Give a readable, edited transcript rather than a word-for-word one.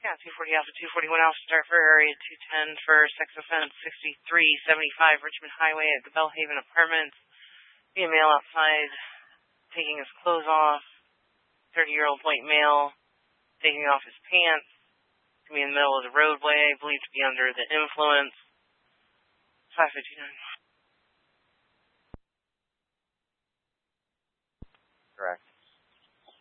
Yeah, 240 Alpha, 241 Alpha, start for area 210 for sex offense 6375 Richmond Highway at the Bellhaven Apartments. Be a male outside taking his clothes off. 30-year-old white male taking off his pants. To be in the middle of the roadway, believed to be under the influence. 559.